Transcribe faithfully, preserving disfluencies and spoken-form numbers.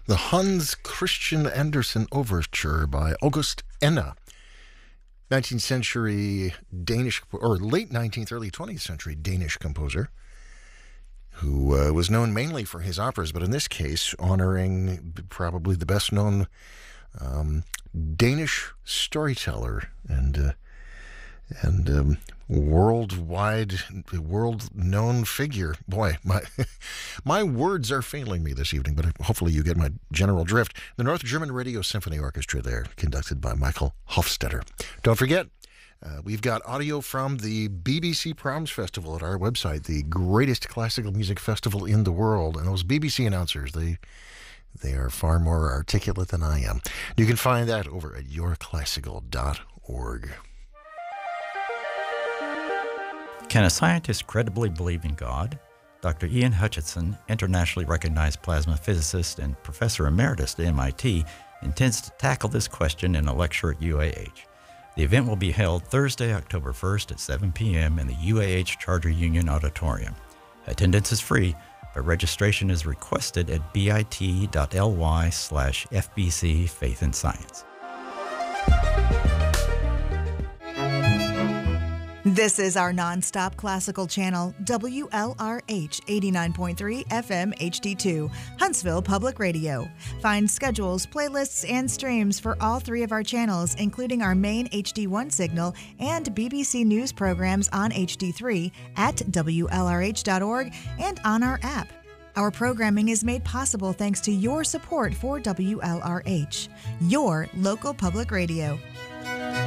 the Hans Christian Andersen Overture by August Enna. nineteenth century Danish, or late nineteenth, early twentieth century Danish composer, who uh, was known mainly for his operas, but in this case honoring probably the best known um, Danish storyteller and uh, and um, worldwide, world-known figure. Boy, my my words are failing me this evening, but hopefully you get my general drift. The North German Radio Symphony Orchestra there, conducted by Michael Hofstetter. Don't forget, uh, we've got audio from the B B C Proms Festival at our website, the greatest classical music festival in the world. And those B B C announcers, they... They are far more articulate than I am. You can find that over at your classical dot org. Can a scientist credibly believe in God? Doctor Ian Hutchinson, internationally recognized plasma physicist and professor emeritus at M I T, intends to tackle this question in a lecture at U A H. The event will be held Thursday, October first at seven p.m. in the U A H Charter Union Auditorium. Attendance is free, but registration is requested at bit.ly slash FBC Faith and Science. This is our nonstop classical channel, W L R H eighty-nine point three F M H D two, Huntsville Public Radio. Find schedules, playlists, and streams for all three of our channels, including our main H D one signal and B B C News programs on H D three at W L R H dot org and on our app. Our programming is made possible thanks to your support for W L R H, your local public radio.